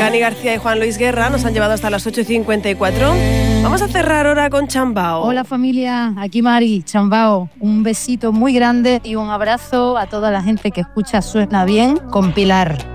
Dani García y Juan Luis Guerra nos han llevado hasta las 8:54. Vamos a cerrar ahora con Chambao. Hola familia, aquí Mari, Chambao. Un besito muy grande y un abrazo a toda la gente que escucha Suena Bien con Pilar.